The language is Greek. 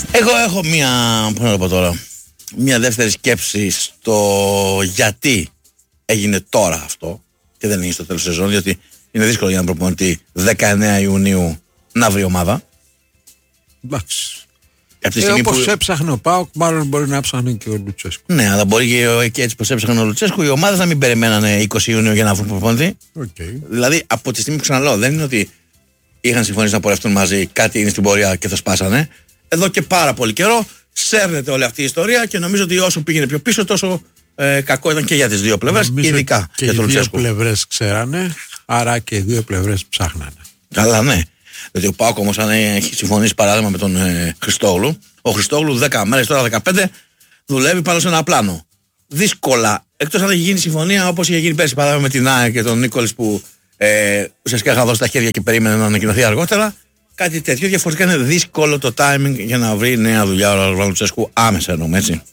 Εγώ έχω μία δεύτερη σκέψη στο γιατί έγινε τώρα αυτό και δεν είναι στο τέλος της σεζόν, διότι είναι δύσκολο για έναν προπονητή 19 Ιουνίου να βρει ομάδα. Εντάξει. Όπως έψαχνε ο ΠΑΟΚ, μάλλον μπορεί να έψαχνε και ο Λουτσέσκου. Ναι, αλλά μπορεί και έτσι πως έψαχνε ο Λουτσέσκου, οι ομάδες να μην περιμένανε 20 Ιουνίου για να βρουν προπονητή. Okay. Δηλαδή, από τη στιγμή που ξαναλέω, δεν είναι ότι είχαν συμφωνήσει να πορευτούν μαζί, κάτι είναι στην πορεία και θα σπάσανε. Εδώ και πάρα πολύ καιρό σέρνεται όλη αυτή η ιστορία και νομίζω ότι όσο πήγαινε πιο πίσω, τόσο κακό ήταν και για τις δύο πλευρές, ειδικά και για τον Λουτσέσκου. Οι δύο πλευρές ξέρανε, άρα και οι δύο πλευρές ψάχνανε. Καλά, ναι. Δηλαδή ο ΠΑΟΚ όμως, αν έχει συμφωνήσει παράδειγμα με τον Χριστόγλου, ο Χριστόγλου 10 μέρες, τώρα 15, δουλεύει πάνω σε ένα πλάνο. Δύσκολα, εκτός αν έχει γίνει συμφωνία όπως είχε γίνει πέρσι παράδειγμα με την ΑΕΚ και τον Νίκολης που ουσιαστικά είχαν δώσει τα χέρια και περίμενε να ανακοινωθεί αργότερα. Κάτι τέτοιο. Διαφορετικά είναι δύσκολο το timing για να βρει νέα δουλειά ο Λουτσέσκου άμεσα, εννοούμε, έτσι.